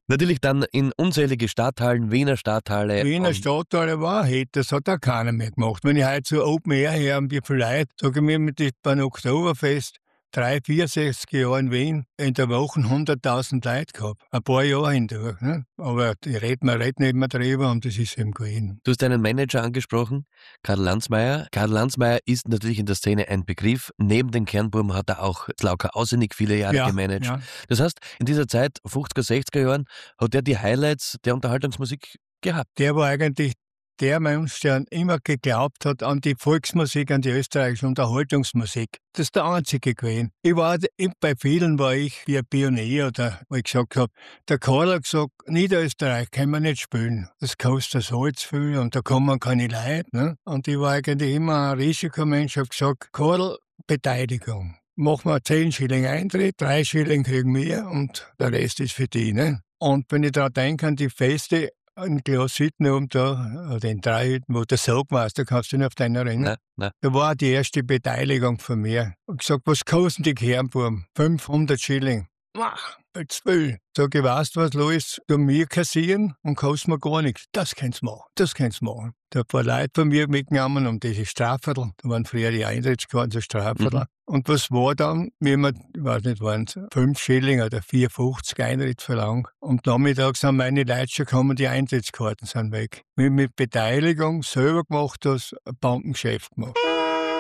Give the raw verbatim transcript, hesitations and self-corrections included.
Natürlich dann in unzählige Stadthallen, Wiener Stadthalle. Wiener Stadthalle war heute, das hat auch keiner mehr gemacht. Wenn ich heute so Open Air her und wie viele Leute, sage ich mir mit dem beim Oktoberfest, drei, vierundsechzig Jahre in Wien, in der Woche hunderttausend Leute gehabt. Ein paar Jahre hindurch. Ne? Aber ich red, man redet nicht mehr drüber und das ist eben gewesen. Du hast deinen Manager angesprochen, Karl Landsmeyer. Karl Landsmeyer ist natürlich in der Szene ein Begriff. Neben den Kernbuben hat er auch Slauka Ausenig viele Jahre Ja, gemanagt. ja. Das heißt, in dieser Zeit, fünfziger, sechziger Jahren, hat er die Highlights der Unterhaltungsmusik gehabt. Der war eigentlich der Mensch, der immer geglaubt hat an die Volksmusik, an die österreichische Unterhaltungsmusik. Das ist der einzige gewesen. Ich war, bei vielen war ich wie ein Pionier, oder, wo ich gesagt habe, der Karl hat gesagt, Niederösterreich kann man nicht spielen. Das kostet so zu viel und da kommen keine Leute. Ne? Und ich war eigentlich immer ein Risikomensch, habe gesagt, Karl, Beteiligung. Machen wir zehn Schilling Eintritt, drei Schilling kriegen wir und der Rest ist für die. Ne? Und wenn ich daran denke, an die Feste, ein Glas Hütten oben da, oder in drei Hütten, wo der Sog warst, da kannst du dich noch auf deinen erinnern. Nein, nein. Da war die erste Beteiligung von mir. Ich hab gesagt, was kosten die Kernbuben? fünfhundert Schilling. Mach, jetzt will. Sag ich, weißt du, was los ist? Du mir kassieren und kostet mir gar nichts. Das kannst du machen, das kannst du machen. Da hat ein paar Leute von mir mitgenommen um diese Strafviertel. Da waren früher die Eintrittskarten, so Strafviertel. Mhm. Und was war dann? Wie man, ich weiß nicht, waren es fünf Schilling oder vier fünfzig Eintritt verlangt. Und nachmittags sind meine Leute schon gekommen, die Eintrittskarten sind weg. Mit, mit Beteiligung selber gemacht, das ein Bankengeschäft gemacht.